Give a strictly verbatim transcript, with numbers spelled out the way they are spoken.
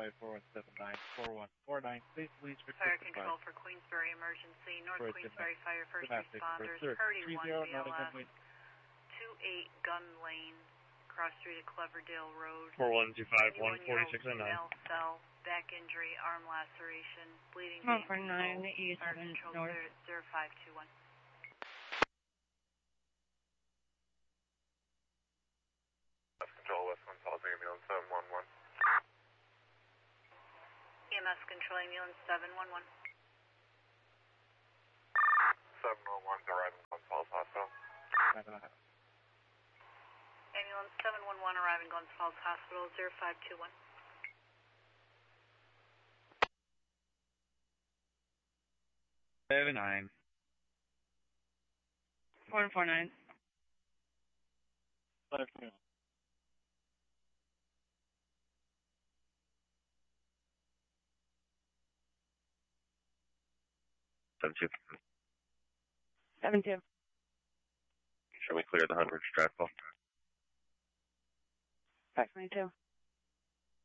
five four one seven nine four one four nine. Please, please, Fire control for Queensbury emergency. North Queensbury Fire first responders. Purdy one B L S. two eight Gun Lane. Cross Street at Cloverdale Road. four one two five one four six oh nine. Fell. Back injury. Arm laceration. Bleeding. one four nine E seven North. zero five two one. Control West one calls ambulance seven one one. E M S control ambulance seven one one. seven one one's arriving Glens Falls Hospital. Ambulance seven one one arriving Glens Falls Hospital zero five two one. seven nine. one four nine. five two. seven two. seven two. Show me clear the hundred strat call. five twenty-two.